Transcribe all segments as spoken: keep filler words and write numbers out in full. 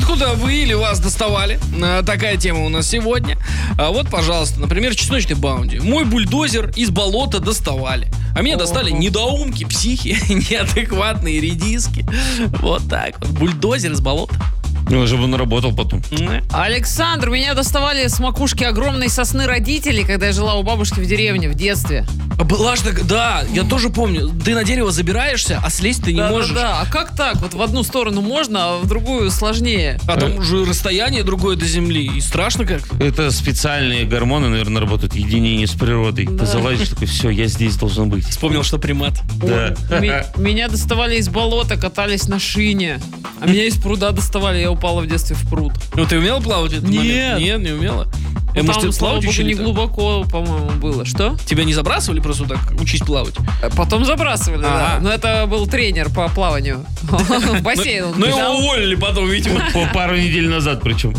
откуда вы или вас доставали? Такая тема у нас сегодня. Вот, пожалуйста, например, чесночный баунти. Мой бульдозер из болота доставали. А меня достали недоумки, психи, неадекватные редиски. Вот так вот. Бульдозер из болота. Ну, чтобы он работал потом. Александр, меня доставали с макушки огромной сосны родителей, когда я жила у бабушки в деревне в детстве. Была же так, да, я тоже помню. Ты на дерево забираешься, а слезть ты не да, можешь. Да, да, а как так? Вот в одну сторону можно, а в другую сложнее. А там уже расстояние другое до земли. И страшно как. Это специальные гормоны, наверное, работают, единение с природой. Да. Ты залазишь такой, все, я здесь должен быть. Вспомнил, что примат. Да. Ми- меня доставали из болота, катались на шине. А меня из пруда доставали, я упала в детстве в пруд. Ну, ты умела плавать в этот Нет. момент? Нет, не умела. Ну, Э, может, там, ты слава плавать богу, учили не так? глубоко, по-моему, было. Что? Тебя не забрасывали просто так? Учись плавать. Потом забрасывали, да. Ага. Но это был тренер по плаванию. В бассейн он Ну, его кидал. уволили потом, видимо. По пару недель назад причем.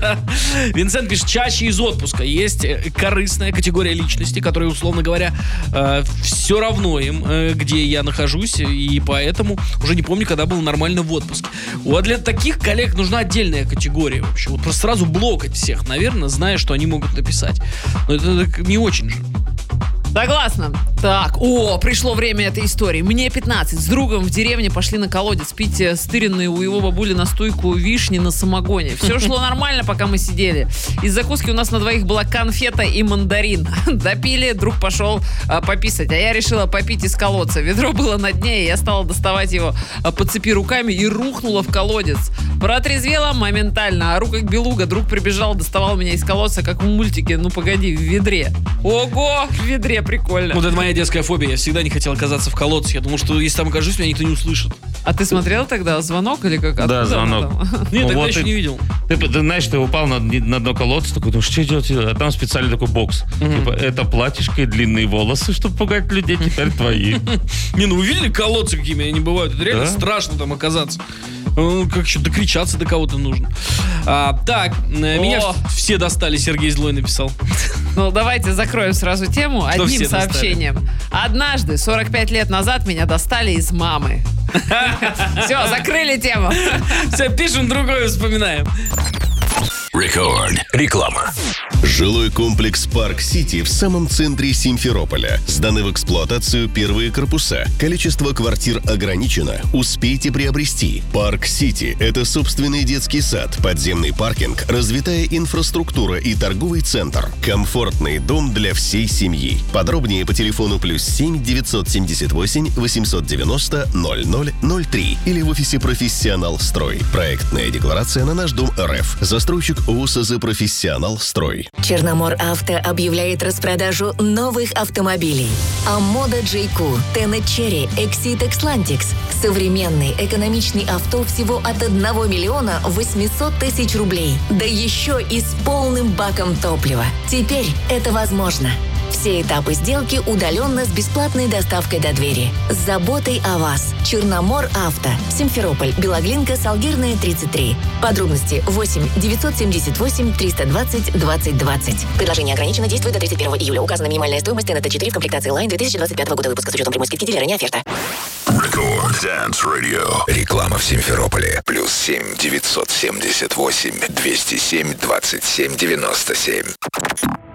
Винсент пишет, чаще из отпуска. Есть э, корыстная категория личности, которые, условно говоря, э, все равно им, э, где я нахожусь, и поэтому уже не помню, когда был нормально в отпуске. Вот для таких коллег нужна отдельная категория вообще. Вот просто сразу блокать всех, наверное, зная, что они могут написать. Но это так не очень же. Согласна. Так, о, пришло время этой истории. Мне пятнадцать. С другом в деревне пошли на колодец пить э, стыренные у его бабули настойку вишни на самогоне. Все шло нормально, пока мы сидели. Из закуски у нас на двоих была конфета и мандарин. Допили, друг пошел э, пописать, а я решила попить из колодца. Ведро было на дне, и я стала доставать его э, по цепи руками и рухнула в колодец. Протрезвела моментально, а рука как белуга. Друг прибежал, доставал меня из колодца, как в мультике, ну погоди, в ведре. Ого, в ведре, прикольно. Вот это моя детская фобия. Я всегда не хотел оказаться в колодце. Я думал, что если там окажусь, меня никто не услышит. А ты смотрел тогда «Звонок» или как? Да, Откуда «Звонок». оно там? Нет, Ну, тогда вот еще и- не видел. Ты, ты знаешь, ты упал на, на дно колодца, такой, думаешь, что делать? А там специальный такой бокс. Типа, это платьишко и длинные волосы, чтобы пугать людей, теперь твои. Не, ну вы видели колодцы, какими они бывают? Это реально Да? страшно там оказаться. Ну, как еще докричаться до кого-то нужно. А, так, э, меня О! все достали, Сергей Злой написал. Ну, давайте закроем сразу тему Что одним все достали? сообщением. Однажды, сорок пять лет назад, меня достали из мамы. Все, закрыли тему. Все, пишем другое, вспоминаем. Рекорд. Реклама. Жилой комплекс «Парк Сити» в самом центре Симферополя. Сданы в эксплуатацию первые корпуса. Количество квартир ограничено. Успейте приобрести. «Парк Сити» — это собственный детский сад, подземный паркинг, развитая инфраструктура и торговый центр. Комфортный дом для всей семьи. Подробнее по телефону плюс семь девятьсот семьдесят восемь восемьсот девяносто ноль ноль ноль три или в офисе «Профессионал Строй». Проектная декларация на наш дом РФ. Застройщик ОСЗ «Профессионал Строй». Черномор Авто объявляет распродажу новых автомобилей. Амода джей кью, Тенет Черри, Exit Xlantix. Современный экономичный авто всего от одного миллиона восемьсот тысяч рублей. Да еще и с полным баком топлива. Теперь это возможно. Все этапы сделки удаленно с бесплатной доставкой до двери. С заботой о вас. Черномор Авто. Симферополь, Белоглинка, Салгирная, тридцать три. Подробности восемь девятьсот семьдесят восемь триста двадцать двадцать двадцать. Предложение ограничено, действует до тридцать первого июля. Указана минимальная стоимость Тенета четыре в комплектации Line две тысячи двадцать пятого года выпуска с учетом прямой скидки дилера, не оферта. Рекорд Dance Radio. Реклама в Симферополе. Плюс семь девятьсот семьдесят восемь двести семь двадцать семь девяносто семь.